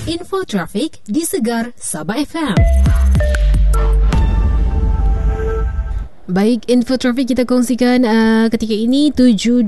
Info trafik di Segar Sabah FM. Baik, info trafik kita kongsikan ketika ini 7.20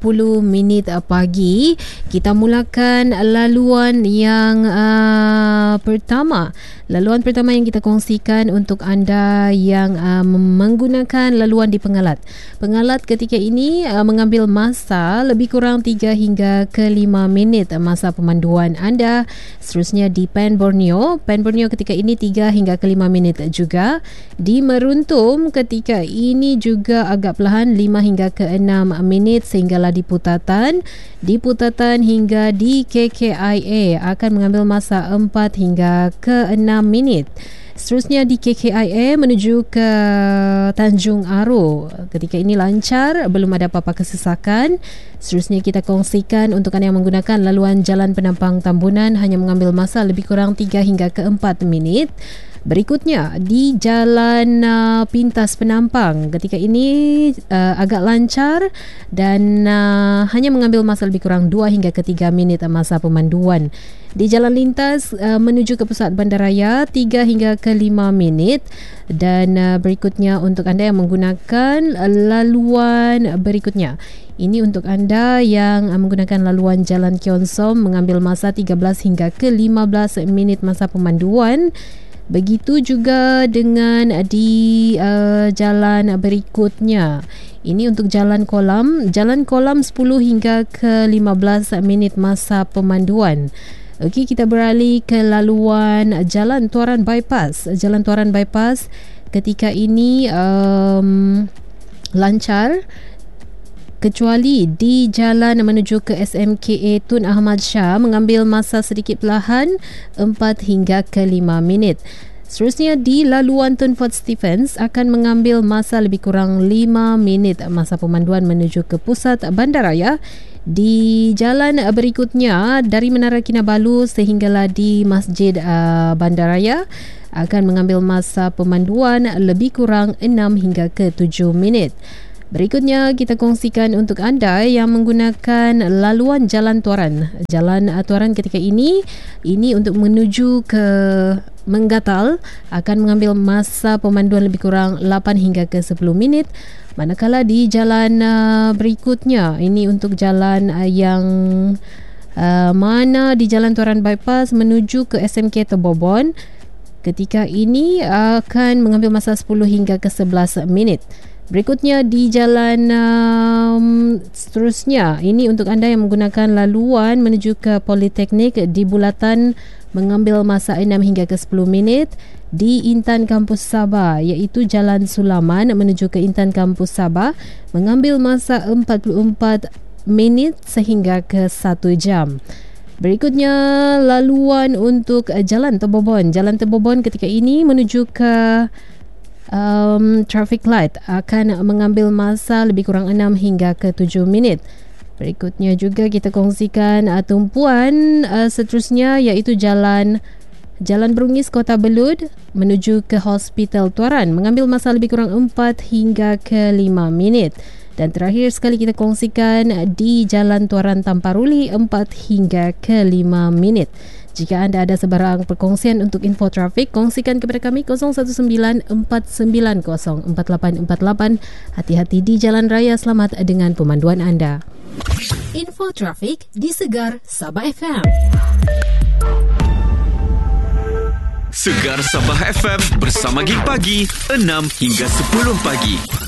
pagi. Kita mulakan laluan yang pertama. Laluan pertama yang kita kongsikan untuk anda yang menggunakan laluan di Pengalat. Pengalat ketika ini mengambil masa lebih kurang 3 hingga ke 5 minit masa pemanduan anda. Seterusnya di Pen Borneo. Pen Borneo ketika ini 3 hingga ke 5 minit juga. Di Meruntum ketika ini juga agak perlahan 5 hingga ke 6 minit sehinggalah di Putatan. Di Putatan hingga di KKIA akan mengambil masa 4 hingga ke 6 minit. Seterusnya di KKIA menuju ke Tanjung Aro. Ketika ini lancar, belum ada apa-apa kesesakan. Seterusnya kita kongsikan untuk anda yang menggunakan laluan Jalan Penampang Tambunan hanya mengambil masa lebih kurang 3 hingga ke 4 minit. Berikutnya di Jalan Pintas Penampang ketika ini agak lancar dan hanya mengambil masa lebih kurang 2 hingga ke 3 minit masa pemanduan. Di Jalan Lintas menuju ke pusat bandaraya 3 hingga ke 5 minit. Dan berikutnya untuk anda yang menggunakan laluan berikutnya, ini untuk anda yang menggunakan laluan Jalan Keon Som mengambil masa 13 hingga ke 15 minit masa pemanduan. Begitu juga dengan di jalan berikutnya. Ini untuk Jalan Kolam. Jalan Kolam 10 hingga ke 15 minit masa pemanduan. Okey, kita beralih ke laluan Jalan Tuaran Bypass. Jalan Tuaran Bypass ketika ini lancar, kecuali di jalan menuju ke SMKA Tun Ahmad Shah mengambil masa sedikit perlahan 4 hingga ke 5 minit. Seterusnya di laluan Tun Fort Stephens akan mengambil masa lebih kurang 5 minit masa pemanduan menuju ke pusat bandaraya. Di jalan berikutnya dari Menara Kinabalu sehinggalah di Masjid Bandaraya akan mengambil masa pemanduan lebih kurang 6 hingga ke 7 minit. Berikutnya kita kongsikan untuk anda yang menggunakan laluan Jalan Tuaran. Jalan Tuaran ketika ini untuk menuju ke Menggatal akan mengambil masa pemanduan lebih kurang 8 hingga ke 10 minit. Manakala di jalan berikutnya, ini untuk jalan yang mana di Jalan Tuaran Bypass menuju ke SMK Tebobon. Ketika ini akan mengambil masa 10 hingga ke 11 minit. Berikutnya di jalan seterusnya, ini untuk anda yang menggunakan laluan menuju ke Politeknik di Bulatan mengambil masa 6 hingga ke 10 minit. Di Intan Kampus Sabah iaitu Jalan Sulaman menuju ke Intan Kampus Sabah mengambil masa 44 minit sehingga ke 1 jam. Berikutnya laluan untuk Jalan Tebobon. Jalan Tebobon ketika ini menuju ke traffic light akan mengambil masa lebih kurang 6 hingga ke 7 minit. Berikutnya juga kita kongsikan tumpuan seterusnya iaitu Jalan Berungis Kota Belud menuju ke Hospital Tuaran mengambil masa lebih kurang 4 hingga ke 5 minit. Dan terakhir sekali kita kongsikan di Jalan Tuaran Tamparuli 4 hingga ke 5 minit. Jika anda ada sebarang perkongsian untuk info trafik, kongsikan kepada kami 0194904848. Hati-hati di jalan raya, selamat dengan pemanduan anda. Info trafik di Segar Sabah FM. Segar Sabah FM bersama Gig Pagi 6 hingga 10 pagi.